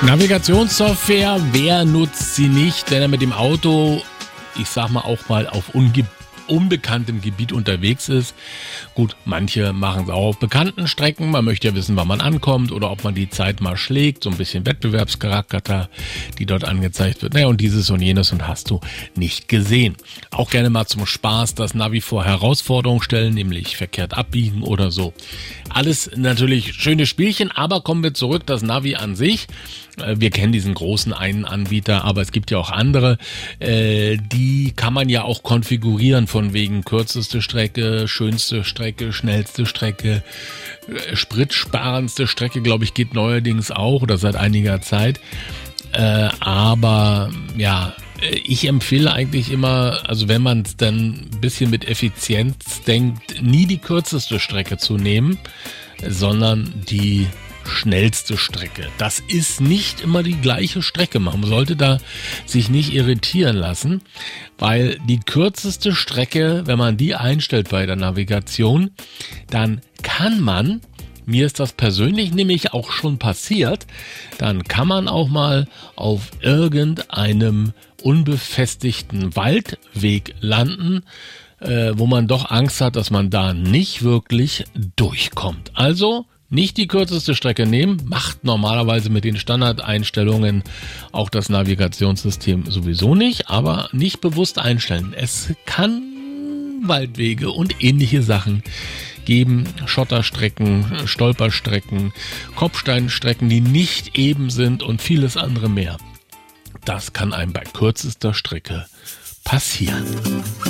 Navigationssoftware, wer nutzt sie nicht, wenn er mit dem Auto, ich sag mal auch mal auf unbekanntem Gebiet unterwegs ist. Gut, manche machen es auch auf bekannten Strecken. Man möchte ja wissen, wann man ankommt oder ob man die Zeit mal schlägt. So ein bisschen Wettbewerbscharakter, die dort angezeigt wird. Naja, und dieses und jenes und hast du nicht gesehen. Auch gerne mal zum Spaß das Navi vor Herausforderungen stellen, nämlich verkehrt abbiegen oder so. Alles natürlich schöne Spielchen, aber kommen wir zurück, das Navi an sich. Wir kennen diesen großen einen Anbieter, aber es gibt ja auch andere, die kann man ja auch konfigurieren von wegen kürzeste Strecke, schönste Strecke, schnellste Strecke, spritsparendste Strecke, glaube ich, geht neuerdings auch oder seit einiger Zeit. Aber ja, ich empfehle eigentlich immer, also wenn man es dann ein bisschen mit Effizienz denkt, nie die kürzeste Strecke zu nehmen, sondern die schnellste Strecke. Das ist nicht immer die gleiche Strecke. Man sollte da sich nicht irritieren lassen, weil die kürzeste Strecke, wenn man die einstellt bei der Navigation, dann kann man, mir ist das persönlich nämlich auch schon passiert, dann kann man auch mal auf irgendeinem unbefestigten Waldweg landen, wo man doch Angst hat, dass man da nicht wirklich durchkommt. Also nicht die kürzeste Strecke nehmen, macht normalerweise mit den Standardeinstellungen auch das Navigationssystem sowieso nicht, aber nicht bewusst einstellen. Es kann Waldwege und ähnliche Sachen geben, Schotterstrecken, Stolperstrecken, Kopfsteinstrecken, die nicht eben sind und vieles andere mehr. Das kann einem bei kürzester Strecke passieren.